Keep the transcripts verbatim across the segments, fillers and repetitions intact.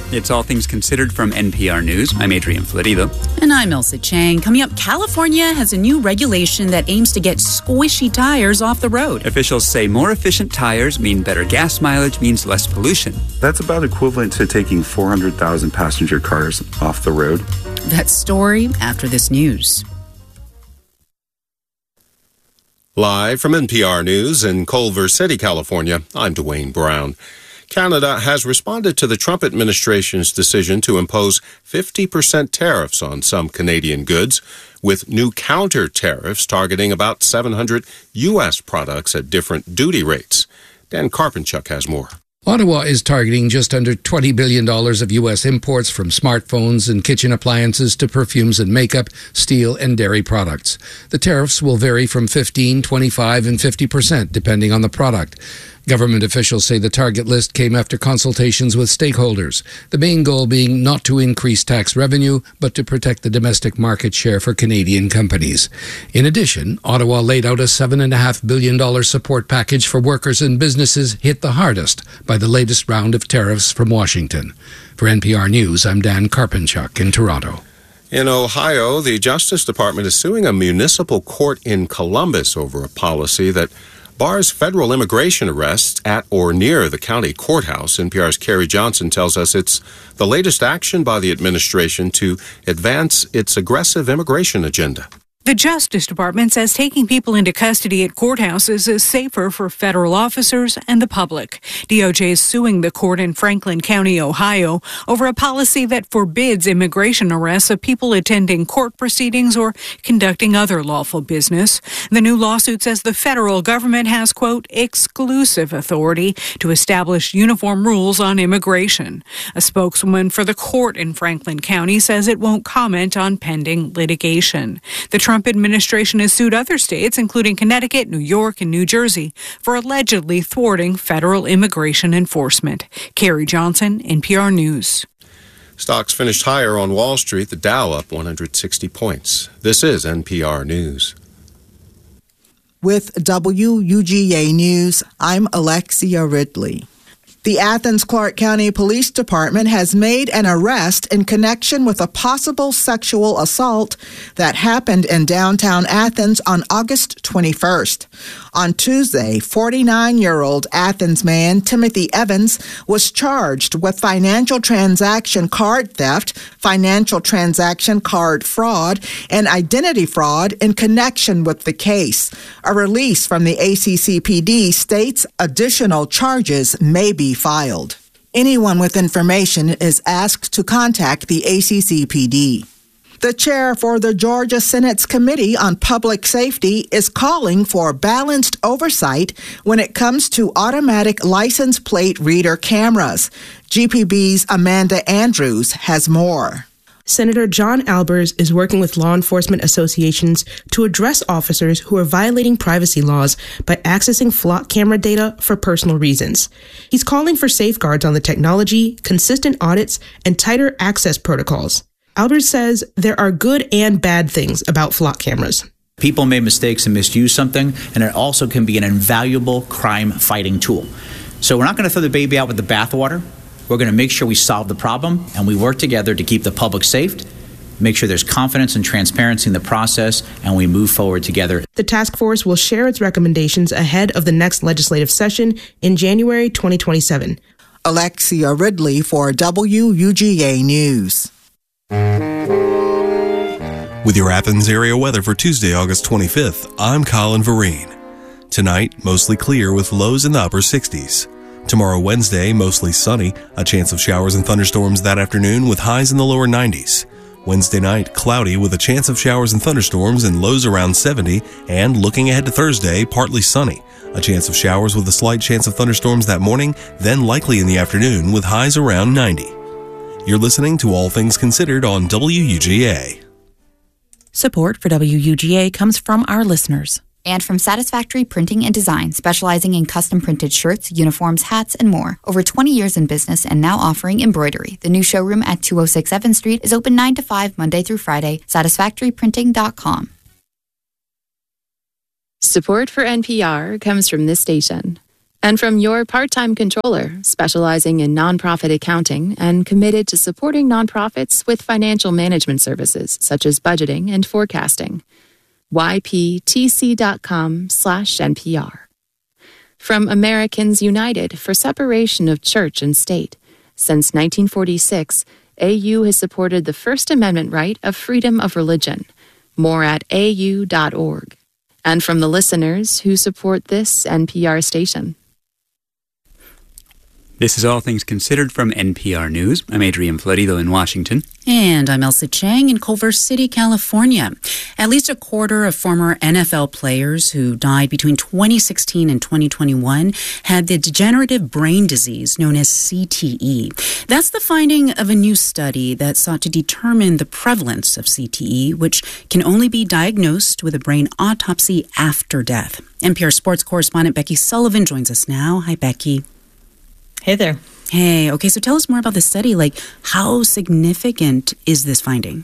It's All Things Considered from N P R News. I'm Adrian Florido. And I'm Elsa Chang. Coming up, California has a new regulation that aims to get squishy tires off the road. Officials say more efficient tires mean better gas mileage, means less pollution. That's about equivalent to taking four hundred thousand passenger cars off the road. That story after this news. Live from N P R News in Culver City, California, I'm Dwayne Brown. Canada has responded to the Trump administration's decision to impose fifty percent tariffs on some Canadian goods, with new counter tariffs targeting about seven hundred U S products at different duty rates. Dan Karpenchuk has more. Ottawa is targeting just under twenty billion dollars of U S imports, from smartphones and kitchen appliances to perfumes and makeup, steel and dairy products. The tariffs will vary from fifteen, twenty-five and fifty percent depending on the product. Government officials say the target list came after consultations with stakeholders, the main goal being not to increase tax revenue, but to protect the domestic market share for Canadian companies. In addition, Ottawa laid out a seven point five billion dollars support package for workers and businesses hit the hardest by the latest round of tariffs from Washington. For N P R News, I'm Dan Karpenchuk in Toronto. In Ohio, the Justice Department is suing a municipal court in Columbus over a policy that bars federal immigration arrests at or near the county courthouse. N P R's Carrie Johnson tells us it's the latest action by the administration to advance its aggressive immigration agenda. The Justice Department says taking people into custody at courthouses is safer for federal officers and the public. D O J is suing the court in Franklin County, Ohio, over a policy that forbids immigration arrests of people attending court proceedings or conducting other lawful business. The new lawsuit says the federal government has, quote, exclusive authority to establish uniform rules on immigration. A spokeswoman for the court in Franklin County says it won't comment on pending litigation. The Trump administration has sued other states, including Connecticut, New York, and New Jersey, for allegedly thwarting federal immigration enforcement. Carrie Johnson, N P R News. Stocks finished higher on Wall Street, the Dow up one hundred sixty points. This is N P R News. With W U G A News, I'm Alexia Ridley. The Athens Clarke County Police Department has made an arrest in connection with a possible sexual assault that happened in downtown Athens on August twenty-first. On Tuesday, forty-nine-year-old Athens man Timothy Evans was charged with financial transaction card theft, financial transaction card fraud, and identity fraud in connection with the case. A release from the A C C P D states additional charges may be filed. Anyone with information is asked to contact the A C C P D. The chair for the Georgia Senate's Committee on Public Safety is calling for balanced oversight when it comes to automatic license plate reader cameras. G P B's Amanda Andrews has more. Senator John Albers is working with law enforcement associations to address officers who are violating privacy laws by accessing flock camera data for personal reasons. He's calling for safeguards on the technology, consistent audits, and tighter access protocols. Albers says there are good and bad things about flock cameras. People made mistakes and misuse something, and it also can be an invaluable crime-fighting tool. So we're not going to throw the baby out with the bathwater. We're going to make sure we solve the problem, and we work together to keep the public safe, make sure there's confidence and transparency in the process, and we move forward together. The task force will share its recommendations ahead of the next legislative session in January twenty twenty-seven. Alexia Ridley for W U G A News. With your Athens area weather for Tuesday, August twenty-fifth, I'm Colin Vereen. Tonight, mostly clear with lows in the upper sixties. Tomorrow, Wednesday, mostly sunny, a chance of showers and thunderstorms that afternoon with highs in the lower nineties. Wednesday night, cloudy with a chance of showers and thunderstorms and lows around seventy, and looking ahead to Thursday, partly sunny. A chance of showers with a slight chance of thunderstorms that morning, then likely in the afternoon with highs around ninety. You're listening to All Things Considered on W U G A. Support for W U G A comes from our listeners. And from Satisfactory Printing and Design, specializing in custom printed shirts, uniforms, hats, and more. Over twenty years in business and now offering embroidery. The new showroom at two oh six seventh Street is open nine to five Monday through Friday. satisfactory printing dot com. Support for N P R comes from this station. And from your part-time controller, specializing in nonprofit accounting and committed to supporting nonprofits with financial management services such as budgeting and forecasting. Y P T C dot com slash N P R. From Americans United for Separation of Church and State. Since nineteen forty-six, A U has supported the First Amendment right of freedom of religion. More at A U dot org. And from the listeners who support this N P R station. This is All Things Considered from N P R News. I'm Adrian Florido in Washington. And I'm Elsa Chang in Culver City, California. At least a quarter of former N F L players who died between twenty sixteen and twenty twenty-one had the degenerative brain disease known as C T E. That's the finding of a new study that sought to determine the prevalence of C T E, which can only be diagnosed with a brain autopsy after death. N P R sports correspondent Becky Sullivan joins us now. Hi, Becky. Hey there. Hey, okay, so tell us more about the study. Like, how significant is this finding?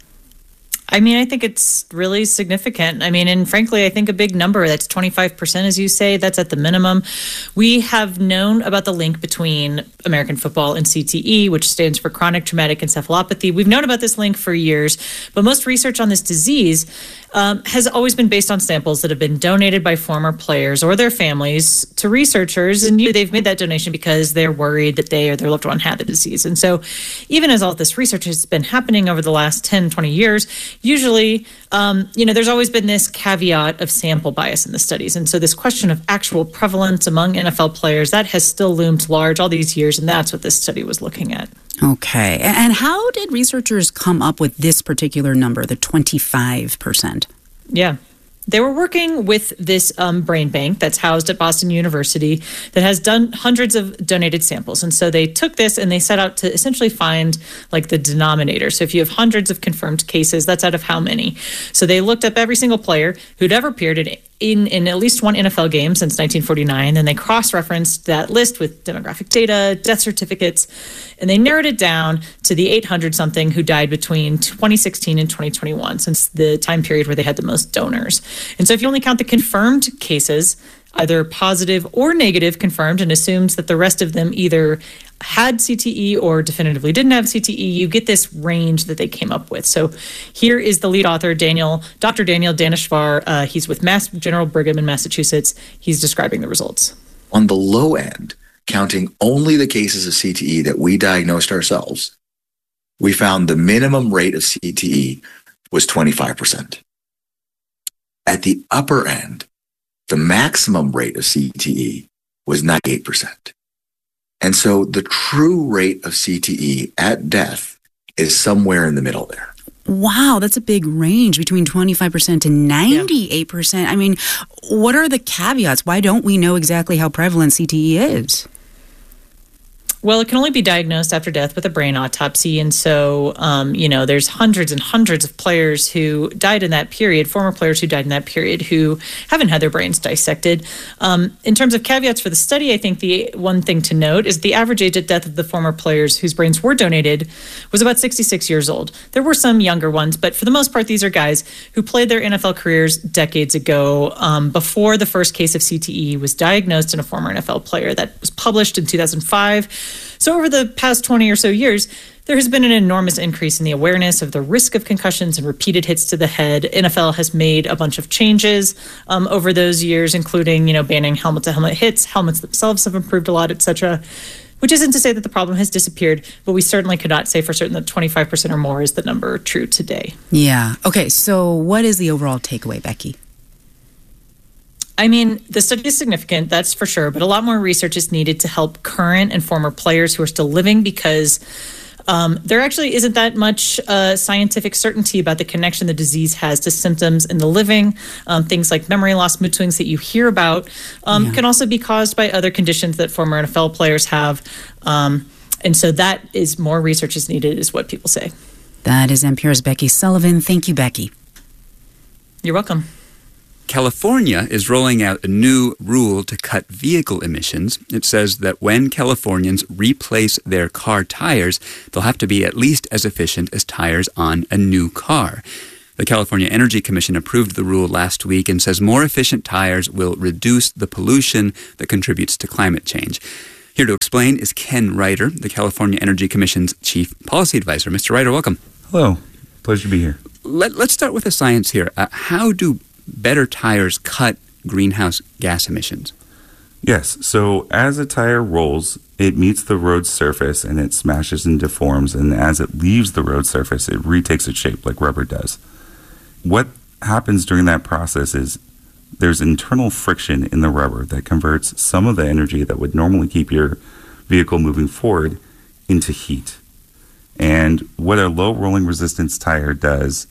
I mean, I think it's really significant. I mean, and frankly, I think a big number, that's twenty-five percent, as you say, that's at the minimum. We have known about the link between American football and C T E, which stands for chronic traumatic encephalopathy. We've known about this link for years, but most research on this disease um, has always been based on samples that have been donated by former players or their families to researchers, and they've made that donation because they're worried that they or their loved one had the disease. And so even as all this research has been happening over the last ten, twenty years, usually, um, you know, there's always been this caveat of sample bias in the studies. And so this question of actual prevalence among N F L players, that has still loomed large all these years, and that's what this study was looking at. Okay. And how did researchers come up with this particular number, the twenty-five percent? Yeah. They were working with this um, brain bank that's housed at Boston University that has done hundreds of donated samples. And so they took this and they set out to essentially find like the denominator. So if you have hundreds of confirmed cases, that's out of how many? So they looked up every single player who'd ever appeared in In, in at least one N F L game since nineteen forty-nine, and they cross-referenced that list with demographic data, death certificates, and they narrowed it down to the eight hundred something who died between twenty sixteen and twenty twenty-one, since the time period where they had the most donors. And so if you only count the confirmed cases, either positive or negative confirmed, and assumes that the rest of them either had C T E or definitively didn't have C T E, you get this range that they came up with. So here is the lead author, Daniel, Doctor Daniel Daneshvar. Uh, he's with Mass General Brigham in Massachusetts. He's describing the results. On the low end, counting only the cases of C T E that we diagnosed ourselves, we found the minimum rate of C T E was twenty-five percent. At the upper end, the maximum rate of C T E was ninety-eight percent. And so the true rate of C T E at death is somewhere in the middle there. Wow, that's a big range between twenty-five percent to ninety-eight percent. Yeah. I mean, what are the caveats? Why don't we know exactly how prevalent C T E is? Well, it can only be diagnosed after death with a brain autopsy. And so, um, you know, there's hundreds and hundreds of players who died in that period, former players who died in that period who haven't had their brains dissected. Um, in terms of caveats for the study, I think the one thing to note is the average age at death of the former players whose brains were donated was about sixty-six years old. There were some younger ones, but for the most part, these are guys who played their N F L careers decades ago, um, before the first case of C T E was diagnosed in a former N F L player. That was published in two thousand five. So over the past twenty or so years, there has been an enormous increase in the awareness of the risk of concussions and repeated hits to the head. N F L has made a bunch of changes um, over those years, including, you know, banning helmet-to-helmet hits. Helmets themselves have improved a lot, et cetera, which isn't to say that the problem has disappeared, but we certainly could not say for certain that twenty-five percent or more is the number true today. Yeah. Okay, so what is the overall takeaway, Becky? I mean, the study is significant, that's for sure, but a lot more research is needed to help current and former players who are still living, because um, there actually isn't that much uh, scientific certainty about the connection the disease has to symptoms in the living. Um, things like memory loss, mood swings that you hear about um, yeah. can also be caused by other conditions that former N F L players have. Um, and so that is more research is needed, is what people say. That is N P R's Becky Sullivan. Thank you, Becky. You're welcome. California is rolling out a new rule to cut vehicle emissions. It says that when Californians replace their car tires, they'll have to be at least as efficient as tires on a new car. The California Energy Commission approved the rule last week and says more efficient tires will reduce the pollution that contributes to climate change. Here to explain is Ken Reiter, the California Energy Commission's Chief Policy Advisor. Mister Reiter, welcome. Hello. Pleasure to be here. Let, let's start with the science here. Uh, how do better tires cut greenhouse gas emissions? Yes. So as a tire rolls, it meets the road surface and it smashes and deforms. And as it leaves the road surface, it retakes its shape like rubber does. What happens during that process is there's internal friction in the rubber that converts some of the energy that would normally keep your vehicle moving forward into heat. And what a low rolling resistance tire does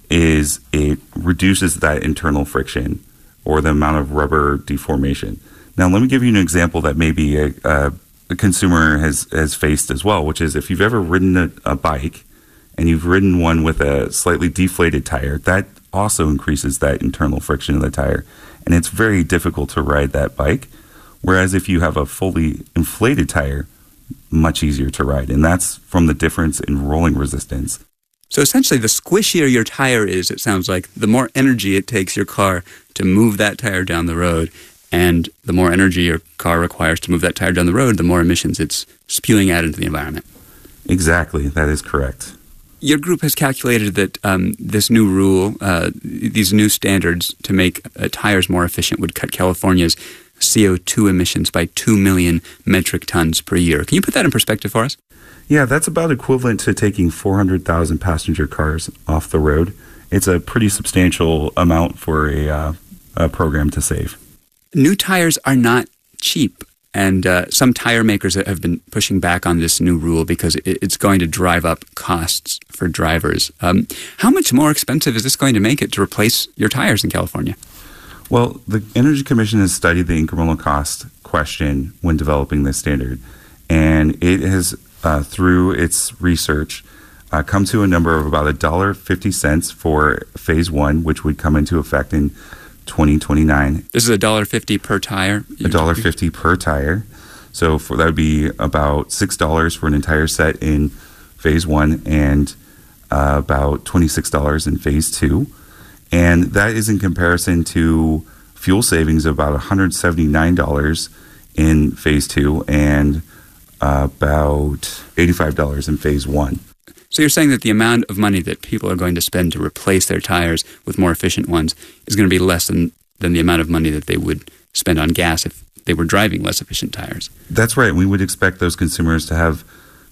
is it reduces that internal friction or the amount of rubber deformation. Now, let me give you an example that maybe a, a, a consumer has, has faced as well, which is if you've ever ridden a, a bike and you've ridden one with a slightly deflated tire, that also increases that internal friction of the tire. And it's very difficult to ride that bike. Whereas if you have a fully inflated tire, much easier to ride. And that's from the difference in rolling resistance. So essentially, the squishier your tire is, it sounds like, the more energy it takes your car to move that tire down the road. And the more energy your car requires to move that tire down the road, the more emissions it's spewing out into the environment. Exactly. That is correct. Your group has calculated that um, this new rule, uh, these new standards to make uh, tires more efficient would cut California's C O two emissions by two million metric tons per year. Can you put that in perspective for us? Yeah, that's about equivalent to taking four hundred thousand passenger cars off the road. It's a pretty substantial amount for a, uh, a program to save. New tires are not cheap, and uh, some tire makers have been pushing back on this new rule because it, it's going to drive up costs for drivers. Um, how much more expensive is this going to make it to replace your tires in California? Well, the Energy Commission has studied the incremental cost question when developing this standard, and it has, uh, through its research, uh, come to a number of about one dollar and fifty cents for phase one, which would come into effect in twenty twenty-nine. This is one dollar and fifty cents per tire? one dollar and fifty cents per tire. So for that would be about six dollars for an entire set in phase one and uh, about twenty-six dollars in phase two. And that is in comparison to fuel savings of about one hundred seventy-nine dollars in phase two and uh, about eighty-five dollars in phase one. So you're saying that the amount of money that people are going to spend to replace their tires with more efficient ones is going to be less than, than the amount of money that they would spend on gas if they were driving less efficient tires. That's right. We would expect those consumers to have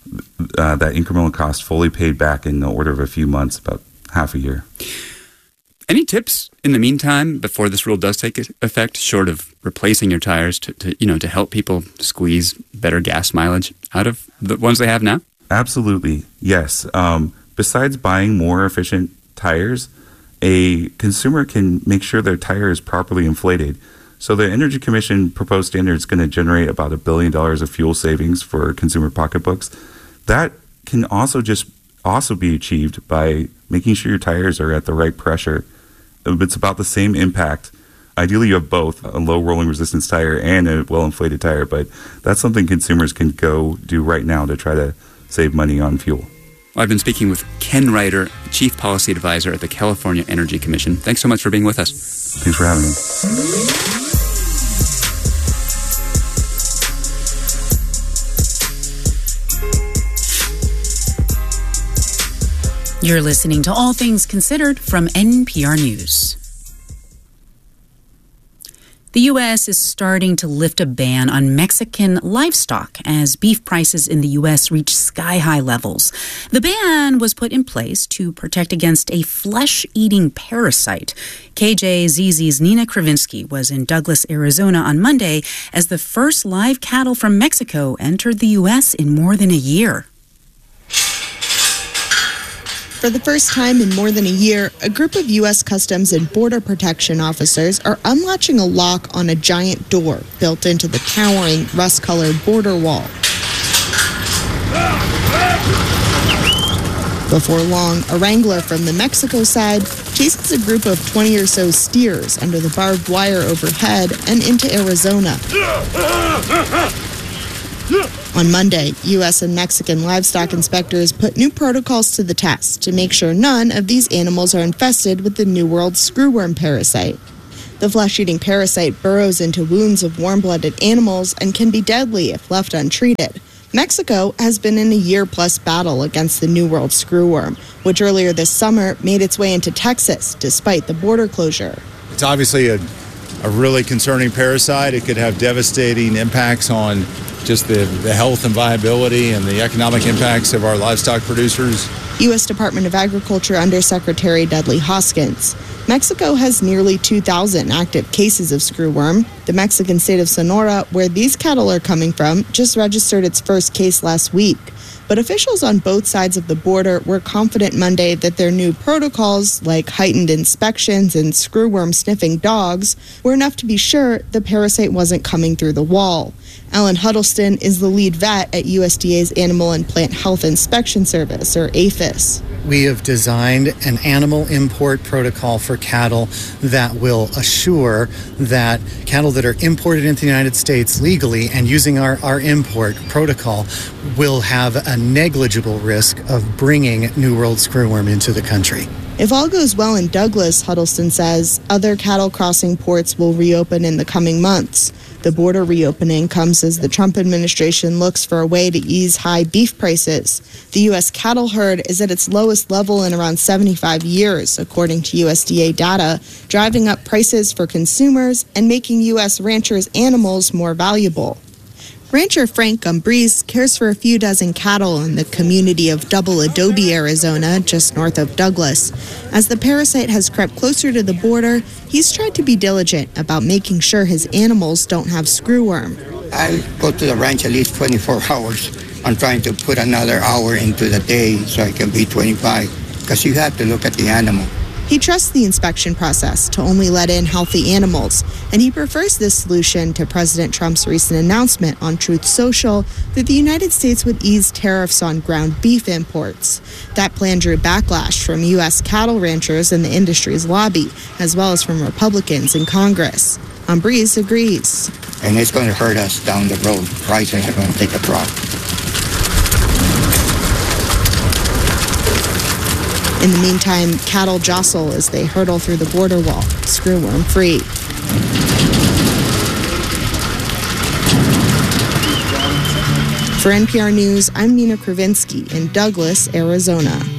uh, that incremental cost fully paid back in the order of a few months, about half a year. Any tips in the meantime before this rule does take effect, short of replacing your tires to, to you know to help people squeeze better gas mileage out of the ones they have now? Absolutely, yes. Um, besides buying more efficient tires, a consumer can make sure their tire is properly inflated. So the Energy Commission proposed standard is going to generate about a billion dollars of fuel savings for consumer pocketbooks. That can also just also be achieved by making sure your tires are at the right pressure. It's about the same impact. Ideally, you have both a low rolling resistance tire and a well-inflated tire, but that's something consumers can go do right now to try to save money on fuel. Well, I've been speaking with Ken Reiter, Chief Policy Advisor at the California Energy Commission. Thanks so much for being with us. Thanks for having me. You're listening to All Things Considered from N P R News. The U S is starting to lift a ban on Mexican livestock as beef prices in the U S reach sky-high levels. The ban was put in place to protect against a flesh-eating parasite. K J Z Z's Nina Kravinsky was in Douglas, Arizona on Monday as the first live cattle from Mexico entered the U S in more than a year. For the first time in more than a year, a group of U S Customs and Border Protection officers are unlatching a lock on a giant door built into the towering rust-colored border wall. Before long, a wrangler from the Mexico side chases a group of twenty or so steers under the barbed wire overhead and into Arizona. On Monday, U S and Mexican livestock inspectors put new protocols to the test to make sure none of these animals are infested with the New World screwworm parasite. The flesh-eating parasite burrows into wounds of warm-blooded animals and can be deadly if left untreated. Mexico has been in a year-plus battle against the New World screwworm, which earlier this summer made its way into Texas despite the border closure. It's obviously a, a really concerning parasite. It could have devastating impacts on just the, the health and viability and the economic impacts of our livestock producers. U S Department of Agriculture Undersecretary Dudley Hoskins. Mexico has nearly two thousand active cases of screwworm. The Mexican state of Sonora, where these cattle are coming from, just registered its first case last week. But officials on both sides of the border were confident Monday that their new protocols, like heightened inspections and screwworm-sniffing dogs, were enough to be sure the parasite wasn't coming through the wall. Ellen Huddleston is the lead vet at U S D A's Animal and Plant Health Inspection Service, or APHIS. We have designed an animal import protocol for cattle that will assure that cattle that are imported into the United States legally and using our, our import protocol will have a negligible risk of bringing New World screwworm into the country. If all goes well in Douglas, Huddleston says, other cattle crossing ports will reopen in the coming months. The border reopening comes as the Trump administration looks for a way to ease high beef prices. The U S cattle herd is at its lowest level in around seventy-five years, according to U S D A data, driving up prices for consumers and making U S ranchers' animals more valuable. Rancher Frank Gumbrese cares for a few dozen cattle in the community of Double Adobe, Arizona, just north of Douglas. As the parasite has crept closer to the border, he's tried to be diligent about making sure his animals don't have screwworm. I go to the ranch at least twenty-four hours. I'm trying to put another hour into the day so I can be twenty-five, because you have to look at the animal. He trusts the inspection process to only let in healthy animals, and he prefers this solution to President Trump's recent announcement on Truth Social that the United States would ease tariffs on ground beef imports. That plan drew backlash from U S cattle ranchers and the industry's lobby, as well as from Republicans in Congress. Gumbrese agrees. And it's going to hurt us down the road. Prices are going to take a drop. In the meantime, cattle jostle as they hurtle through the border wall, screwworm free. For N P R News, I'm Nina Kravinsky in Douglas, Arizona.